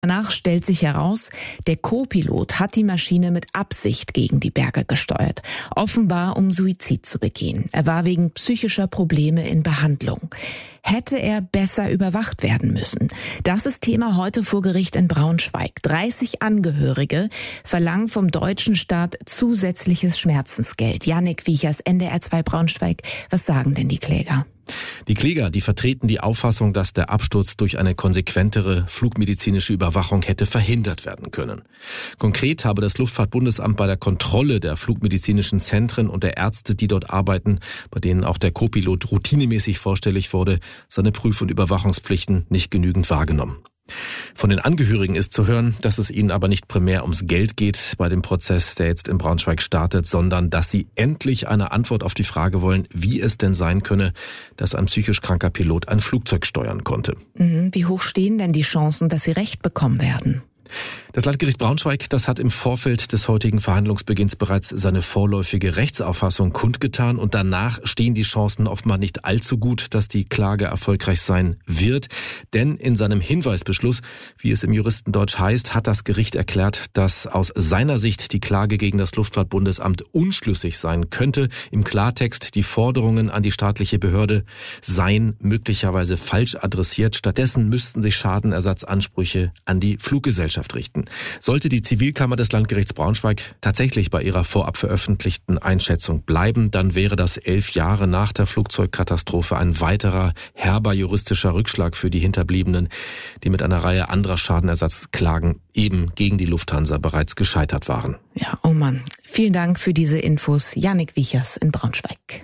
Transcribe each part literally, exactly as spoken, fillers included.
Danach stellt sich heraus, der Co-Pilot hat die Maschine mit Absicht gegen die Berge gesteuert, offenbar um Suizid zu begehen. Er war wegen psychischer Probleme in Behandlung. Hätte er besser überwacht werden müssen? Das ist Thema heute vor Gericht in Braunschweig. dreißig Angehörige verlangen vom deutschen Staat zusätzliches Schmerzensgeld. Jannik Wiechers, N D R zwei Braunschweig. Was sagen denn die Kläger? Die Kläger, die vertreten die Auffassung, dass der Absturz durch eine konsequentere flugmedizinische Überwachung hätte verhindert werden können. Konkret habe das Luftfahrtbundesamt bei der Kontrolle der flugmedizinischen Zentren und der Ärzte, die dort arbeiten, bei denen auch der Co-Pilot routinemäßig vorstellig wurde, seine Prüf- und Überwachungspflichten nicht genügend wahrgenommen. Von den Angehörigen ist zu hören, dass es ihnen aber nicht primär ums Geld geht bei dem Prozess, der jetzt in Braunschweig startet, sondern dass sie endlich eine Antwort auf die Frage wollen, wie es denn sein könne, dass ein psychisch kranker Pilot ein Flugzeug steuern konnte. Wie hoch stehen denn die Chancen, dass sie Recht bekommen werden? Das Landgericht Braunschweig, das hat im Vorfeld des heutigen Verhandlungsbeginns bereits seine vorläufige Rechtsauffassung kundgetan und danach stehen die Chancen offenbar nicht allzu gut, dass die Klage erfolgreich sein wird. Denn in seinem Hinweisbeschluss, wie es im Juristendeutsch heißt, hat das Gericht erklärt, dass aus seiner Sicht die Klage gegen das Luftfahrtbundesamt unschlüssig sein könnte. Im Klartext, die Forderungen an die staatliche Behörde seien möglicherweise falsch adressiert. Stattdessen müssten sich Schadenersatzansprüche an die Fluggesellschaft richten. Sollte die Zivilkammer des Landgerichts Braunschweig tatsächlich bei ihrer vorab veröffentlichten Einschätzung bleiben, dann wäre das elf Jahre nach der Flugzeugkatastrophe ein weiterer herber juristischer Rückschlag für die Hinterbliebenen, die mit einer Reihe anderer Schadenersatzklagen eben gegen die Lufthansa bereits gescheitert waren. Ja, oh Mann. Vielen Dank für diese Infos. Jannik Wiechers in Braunschweig.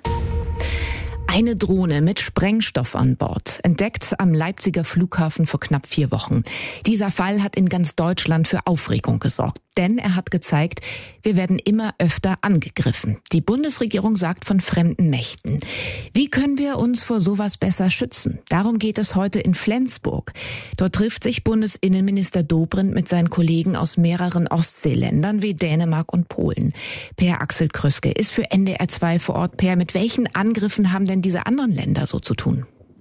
Eine Drohne mit Sprengstoff an Bord, entdeckt am Leipziger Flughafen vor knapp vier Wochen. Dieser Fall hat in ganz Deutschland für Aufregung gesorgt, denn er hat gezeigt, wir werden immer öfter angegriffen. Die Bundesregierung sagt von fremden Mächten. Wie können wir uns vor sowas besser schützen? Darum geht es heute in Flensburg. Dort trifft sich Bundesinnenminister Dobrindt mit seinen Kollegen aus mehreren Ostseeländern wie Dänemark und Polen. Per Axel Kröske ist für N D R zwei vor Ort. Per, mit welchen Angriffen haben denn diese anderen Länder so zu tun?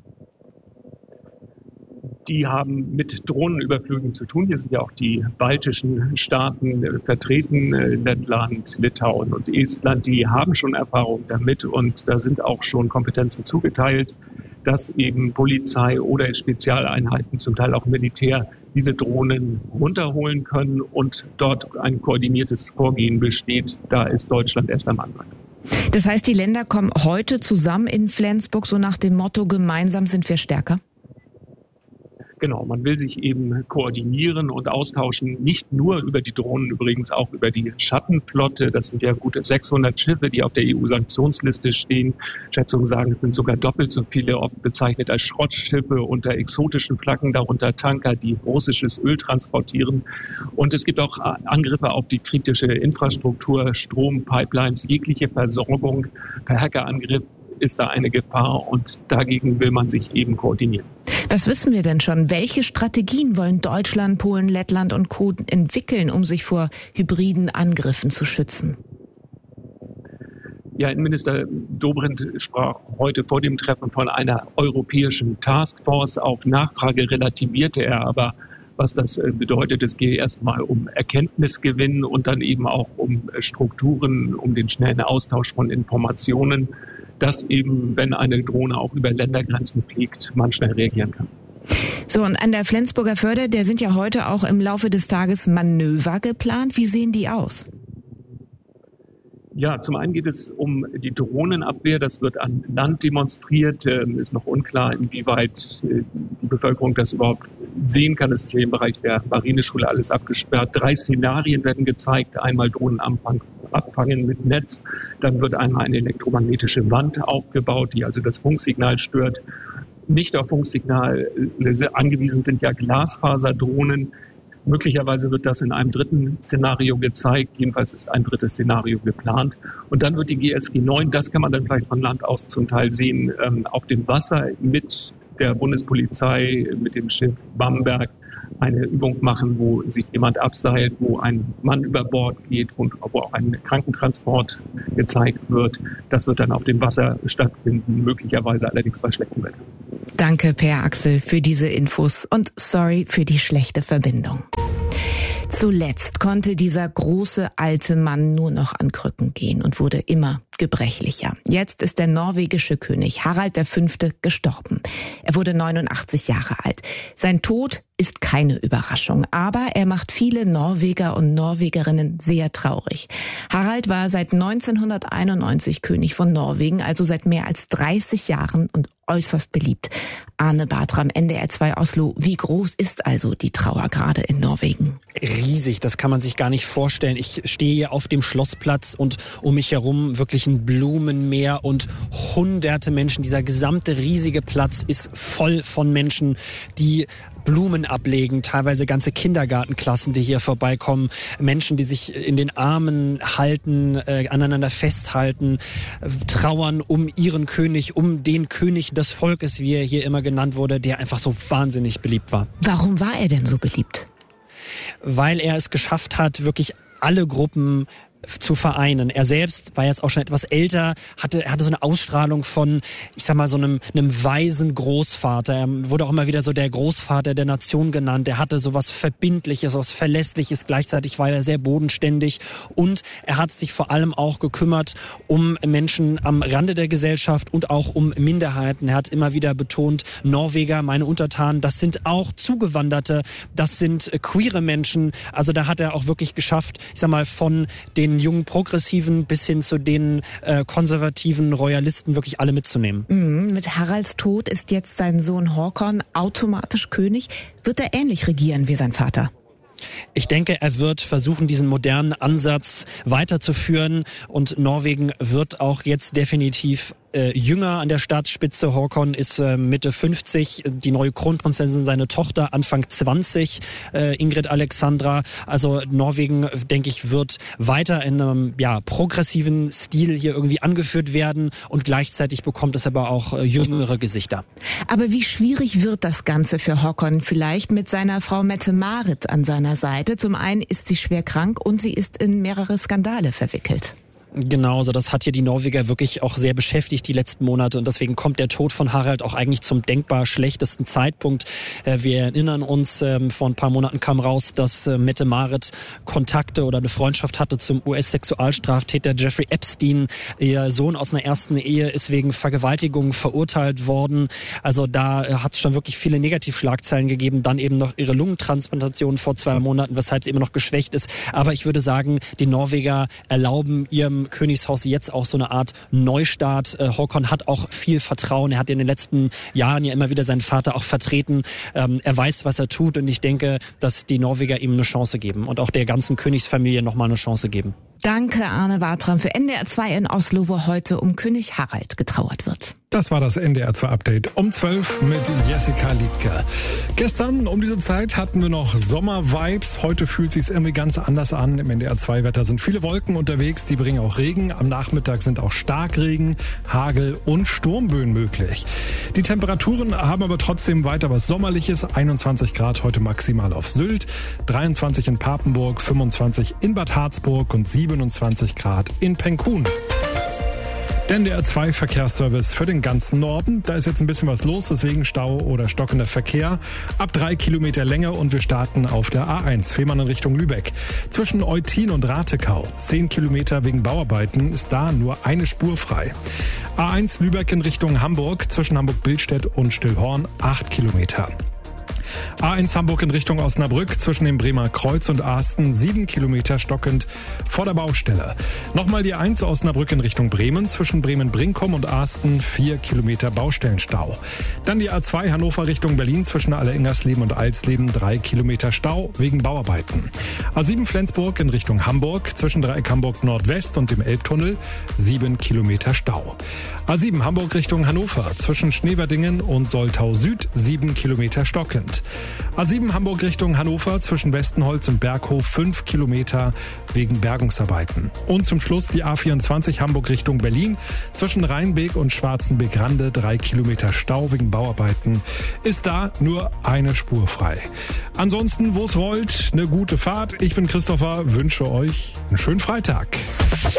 Die haben mit Drohnenüberflügen zu tun. Hier sind ja auch die baltischen Staaten vertreten, Lettland, Litauen und Estland. Die haben schon Erfahrung damit und da sind auch schon Kompetenzen zugeteilt, dass eben Polizei oder Spezialeinheiten, zum Teil auch Militär, diese Drohnen runterholen können und dort ein koordiniertes Vorgehen besteht. Da ist Deutschland erst am Anfang. Das heißt, die Länder kommen heute zusammen in Flensburg, so nach dem Motto, gemeinsam sind wir stärker? Genau, man will sich eben koordinieren und austauschen, nicht nur über die Drohnen, übrigens auch über die Schattenflotte. Das sind ja gute sechshundert Schiffe, die auf der E U-Sanktionsliste stehen. Schätzungen sagen, es sind sogar doppelt so viele, oft bezeichnet als Schrottschiffe unter exotischen Flaggen, darunter Tanker, die russisches Öl transportieren. Und es gibt auch Angriffe auf die kritische Infrastruktur, Strom, Pipelines, jegliche Versorgung per Hackerangriff ist da eine Gefahr und dagegen will man sich eben koordinieren. Was wissen wir denn schon? Welche Strategien wollen Deutschland, Polen, Lettland und Co. entwickeln, um sich vor hybriden Angriffen zu schützen? Ja, Innenminister Dobrindt sprach heute vor dem Treffen von einer europäischen Taskforce. Auf Nachfrage relativierte er aber, was das bedeutet. Es gehe erstmal um Erkenntnisgewinn und dann eben auch um Strukturen, um den schnellen Austausch von Informationen, dass eben, wenn eine Drohne auch über Ländergrenzen fliegt, man schnell reagieren kann. So, und an der Flensburger Förde, der sind ja heute auch im Laufe des Tages Manöver geplant. Wie sehen die aus? Ja, zum einen geht es um die Drohnenabwehr. Das wird an Land demonstriert. Ähm, ist noch unklar, inwieweit äh, die Bevölkerung das überhaupt sehen kann. Es ist hier im Bereich der Marineschule alles abgesperrt. Drei Szenarien werden gezeigt. Einmal Drohnenabfang abfangen mit Netz. Dann wird einmal eine elektromagnetische Wand aufgebaut, die also das Funksignal stört. Nicht auf Funksignal äh, angewiesen sind ja Glasfaserdrohnen. Möglicherweise wird das in einem dritten Szenario gezeigt. Jedenfalls ist ein drittes Szenario geplant. Und dann wird die G S G neun, das kann man dann vielleicht von Land aus zum Teil sehen, auf dem Wasser mit der Bundespolizei, mit dem Schiff Bamberg eine Übung machen, wo sich jemand abseilt, wo ein Mann über Bord geht und wo auch ein Krankentransport gezeigt wird. Das wird dann auf dem Wasser stattfinden, möglicherweise allerdings bei schlechtem Wetter. Danke, Per Axel, für diese Infos und sorry für die schlechte Verbindung. Zuletzt konnte dieser große alte Mann nur noch an Krücken gehen und wurde immer gebrechlicher. Jetzt ist der norwegische König Harald der Fünfte gestorben. Er wurde neunundachtzig Jahre alt. Sein Tod ist keine Überraschung, aber er macht viele Norweger und Norwegerinnen sehr traurig. Harald war seit neunzehnhunderteinundneunzig König von Norwegen, also seit mehr als dreißig Jahren und äußerst beliebt. Arne Bartram, N D R zwei Oslo. Wie groß ist also die Trauer gerade in Norwegen? Riesig, das kann man sich gar nicht vorstellen. Ich stehe hier auf dem Schlossplatz und um mich herum wirklich ein Blumenmeer und hunderte Menschen. Dieser gesamte riesige Platz ist voll von Menschen, die Blumen ablegen, teilweise ganze Kindergartenklassen, die hier vorbeikommen, Menschen, die sich in den Armen halten, äh, aneinander festhalten, äh, trauern um ihren König, um den König des Volkes, wie er hier immer genannt wurde, der einfach so wahnsinnig beliebt war. Warum war er denn so beliebt? Weil er es geschafft hat, wirklich alle Gruppen zu vereinen. Er selbst war jetzt auch schon etwas älter, hatte, hatte so eine Ausstrahlung von, ich sag mal, so einem, einem weisen Großvater. Er wurde auch immer wieder so der Großvater der Nation genannt. Er hatte so was Verbindliches, was Verlässliches. Gleichzeitig war er sehr bodenständig und er hat sich vor allem auch gekümmert um Menschen am Rande der Gesellschaft und auch um Minderheiten. Er hat immer wieder betont, Norweger, meine Untertanen, das sind auch Zugewanderte, das sind queere Menschen. Also da hat er auch wirklich geschafft, ich sag mal, von den jungen Progressiven bis hin zu den äh, konservativen Royalisten wirklich alle mitzunehmen. Mhm. Mit Haralds Tod ist jetzt sein Sohn Håkon automatisch König. Wird er ähnlich regieren wie sein Vater? Ich denke, er wird versuchen, diesen modernen Ansatz weiterzuführen und Norwegen wird auch jetzt definitiv äh, jünger an der Staatsspitze. Håkon ist äh, Mitte fünfzig, die neue Kronprinzessin, seine Tochter Anfang zwanzig, äh, Ingrid Alexandra. Also Norwegen, denke ich, wird weiter in einem ja, progressiven Stil hier irgendwie angeführt werden und gleichzeitig bekommt es aber auch äh, jüngere Gesichter. Aber wie schwierig wird das Ganze für Håkon vielleicht mit seiner Frau Mette-Marit an seiner Seite? Zum einen ist sie schwer krank und sie ist in mehrere Skandale verwickelt. Genau, so das hat hier die Norweger wirklich auch sehr beschäftigt die letzten Monate und deswegen kommt der Tod von Harald auch eigentlich zum denkbar schlechtesten Zeitpunkt. Wir erinnern uns, vor ein paar Monaten kam raus, dass Mette-Marit Kontakte oder eine Freundschaft hatte zum U S-Sexualstraftäter Jeffrey Epstein. Ihr Sohn aus einer ersten Ehe ist wegen Vergewaltigung verurteilt worden. Also da hat es schon wirklich viele Negativschlagzeilen gegeben. Dann eben noch ihre Lungentransplantation vor zwei Monaten, weshalb sie immer noch geschwächt ist. Aber ich würde sagen, die Norweger erlauben ihrem Königshaus jetzt auch so eine Art Neustart. Äh, Håkon hat auch viel Vertrauen. Er hat in den letzten Jahren ja immer wieder seinen Vater auch vertreten. Ähm, er weiß, was er tut und ich denke, dass die Norweger ihm eine Chance geben und auch der ganzen Königsfamilie nochmal eine Chance geben. Danke, Arne Bartram, für N D R zwei in Oslo, wo heute um König Harald getrauert wird. Das war das N D R zwei Update um zwölf mit Jessica Liedke. Gestern um diese Zeit hatten wir noch Sommer-Vibes. Heute fühlt sich's irgendwie ganz anders an. Im N D R zwei Wetter sind viele Wolken unterwegs, die bringen auch Regen. Am Nachmittag sind auch Starkregen, Hagel und Sturmböen möglich. Die Temperaturen haben aber trotzdem weiter was Sommerliches. einundzwanzig Grad heute maximal auf Sylt, dreiundzwanzig in Papenburg, fünfundzwanzig in Bad Harzburg und siebenundzwanzig Grad in Penkun. Der N D R zwei Verkehrsservice für den ganzen Norden. Da ist jetzt ein bisschen was los, deswegen Stau oder stockender Verkehr. Ab drei Kilometer Länge und wir starten auf der A eins, Fehmarn in Richtung Lübeck. Zwischen Eutin und Ratekau. Zehn Kilometer wegen Bauarbeiten ist da nur eine Spur frei. A eins Lübeck in Richtung Hamburg, zwischen Hamburg-Billstedt und Stillhorn, acht Kilometer. A eins Hamburg in Richtung Osnabrück, zwischen dem Bremer Kreuz und Asten, sieben Kilometer stockend vor der Baustelle. Nochmal die eins Osnabrück in Richtung Bremen, zwischen Bremen-Brinkum und Asten, vier Kilometer Baustellenstau. Dann die A zwei Hannover Richtung Berlin, zwischen Alleringersleben und Alsleben, drei Kilometer Stau wegen Bauarbeiten. A sieben Flensburg in Richtung Hamburg, zwischen Dreieck Hamburg Nordwest und dem Elbtunnel, sieben Kilometer Stau. A sieben Hamburg Richtung Hannover, zwischen Schneverdingen und Soltau Süd, sieben Kilometer stockend. A sieben Hamburg Richtung Hannover, zwischen Westenholz und Berghof, fünf Kilometer wegen Bergungsarbeiten. Und zum Schluss die A vierundzwanzig Hamburg Richtung Berlin, zwischen Rheinbeek und Schwarzenbeek-Rande, drei Kilometer Stau wegen Bauarbeiten. Ist da nur eine Spur frei. Ansonsten, wo es rollt, eine gute Fahrt. Ich bin Christopher, wünsche euch einen schönen Freitag.